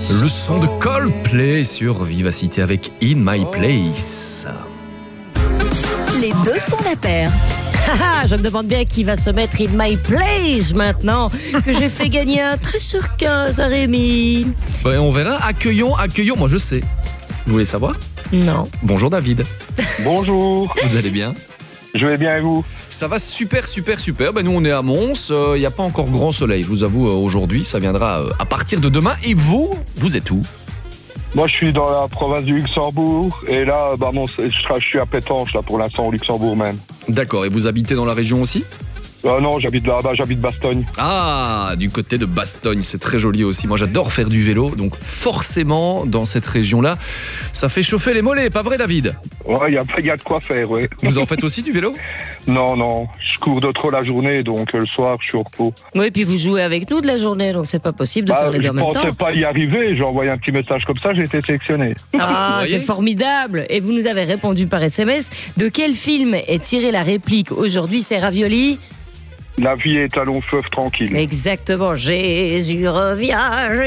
Le son de Coldplay sur Vivacité avec In My Place. Les deux font la paire. Je me demande bien qui va se mettre in my place maintenant que j'ai fait gagner un 13 sur 15 à Rémi. Ouais, on verra. Accueillons. Moi, je sais. Vous voulez savoir? Non. Bonjour David. Bonjour, Vous allez bien? je vais bien et vous? Ça va super. Ben, nous, on est à Mons. Il n'y a pas encore grand soleil, je vous avoue, aujourd'hui. Ça viendra à partir de demain. Et vous êtes où? Moi je suis dans la province du Luxembourg et là je suis à Pétanche là pour l'instant au Luxembourg même. D'accord. Et vous habitez dans la région aussi? Non, j'habite là-bas, j'habite Bastogne. Ah, du côté de Bastogne, c'est très joli aussi. Moi, j'adore faire du vélo, donc forcément, dans cette région-là, ça fait chauffer les mollets, pas vrai, David? Ouais, il y a de quoi faire, ouais. Vous en faites aussi du vélo? Non, je cours de trop la journée, donc le soir je suis au repos. Oui, puis vous jouez avec nous de la journée, donc c'est pas possible de faire les deux Je en même temps. pensais pas y arriver, j'ai envoyé un petit message comme ça, j'ai été sélectionné. Ah, Vous voyez? c'est formidable. Et vous nous avez répondu par SMS. De quel film est tirée la réplique aujourd'hui? C'est Ravioli? La vie est un long fleuve tranquille. Exactement. Jésus revient,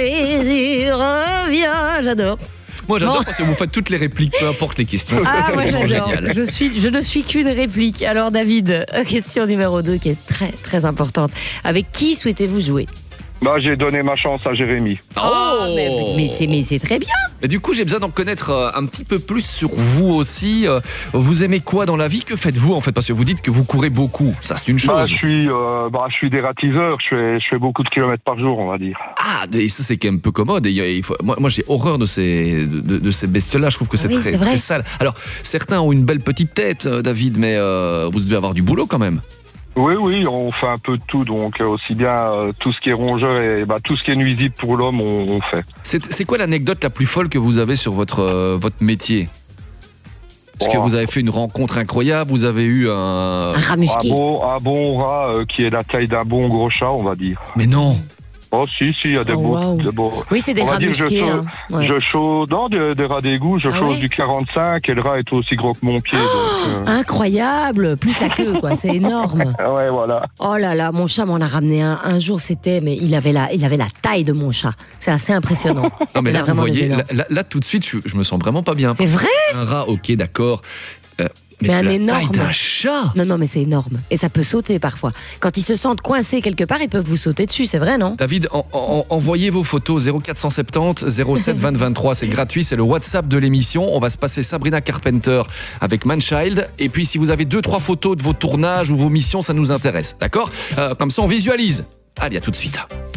j'adore. Moi, j'adore Bon. parce que vous faites toutes les répliques, peu importe les questions. C'est Ah, moi absolument j'adore. génial. Je ne suis qu'une réplique. Alors David, question numéro 2 qui est très très importante. Avec qui souhaitez-vous jouer? J'ai donné ma chance à Jérémy. Oh, mais c'est très bien. Mais du coup, j'ai besoin d'en connaître un petit peu plus sur vous aussi. Vous aimez quoi dans la vie? Que faites-vous en fait? Parce que vous dites que vous courez beaucoup. Ça, c'est une chose. Je suis dératiseur, je fais beaucoup de kilomètres par jour, on va dire. Ah, et ça, c'est quand même peu commode. Et moi, j'ai horreur de ces bestioles-là. Je trouve que c'est Oui, très, c'est vrai. très sale. Alors, certains ont une belle petite tête, David, mais vous devez avoir du boulot quand même. Oui, on fait un peu de tout, donc aussi bien tout ce qui est rongeur et tout ce qui est nuisible pour l'homme, on fait. C'est quoi l'anecdote la plus folle que vous avez sur votre métier? Est-ce que vous avez fait une rencontre incroyable? Vous avez eu Un rat musqué. Un bon rat qui est la taille d'un bon gros chat, on va dire. Mais non. Oh si, il y a des wow. beaux. Oui, c'est des On va rats dire, musqués. hein. Ouais. Je chose des rats d'égout, je Ah chose ouais du 45 et le rat est aussi gros que mon pied. Incroyable. Plus la queue, quoi. C'est énorme. Ouais, voilà. Oh là là, mon chat m'en a ramené un jour, mais il avait la taille de mon chat. C'est assez impressionnant. Non, mais Il a là, vous vraiment des voyez, énormes. là, tout de suite, je me sens vraiment pas bien. C'est vrai? Un rat, ok, d'accord. Mais un la énorme. taille d'un chat. Non, mais c'est énorme. Et ça peut sauter parfois. Quand ils se sentent coincés quelque part, ils peuvent vous sauter dessus, c'est vrai, non? David, envoyez vos photos 0470 07 20 23, c'est gratuit, c'est le WhatsApp de l'émission. On va se passer Sabrina Carpenter avec Manchild. Et puis si vous avez 2-3 photos de vos tournages ou vos missions, ça nous intéresse, d'accord? Comme ça on visualise. Allez, à tout de suite.